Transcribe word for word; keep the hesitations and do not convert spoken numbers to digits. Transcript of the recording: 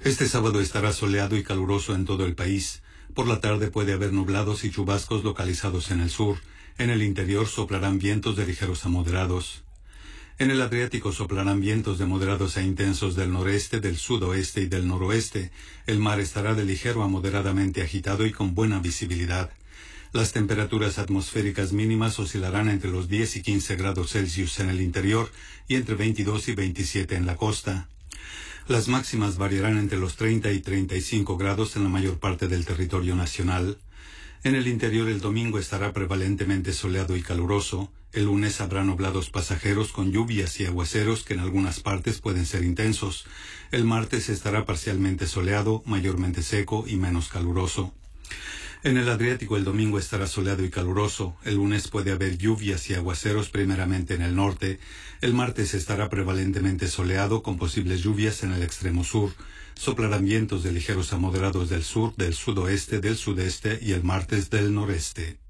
Este sábado estará soleado y caluroso en todo el país. Por la tarde puede haber nublados y chubascos localizados en el sur. En el interior soplarán vientos de ligeros a moderados. En el Adriático soplarán vientos de moderados a intensos del noreste, del sudoeste y del noroeste. El mar estará de ligero a moderadamente agitado y con buena visibilidad. Las temperaturas atmosféricas mínimas oscilarán entre los diez y quince grados Celsius en el interior y entre veintidós y veintisiete en la costa. Las máximas variarán entre los treinta y treinta y cinco grados en la mayor parte del territorio nacional. En el interior el domingo estará prevalentemente soleado y caluroso. El lunes habrá nublados pasajeros con lluvias y aguaceros que en algunas partes pueden ser intensos. El martes estará parcialmente soleado, mayormente seco y menos caluroso. En el Adriático el domingo estará soleado y caluroso. El lunes puede haber lluvias y aguaceros primeramente en el norte. El martes estará prevalentemente soleado con posibles lluvias en el extremo sur. Soplarán vientos de ligeros a moderados del sur, del sudoeste, del sudeste y el martes del noreste.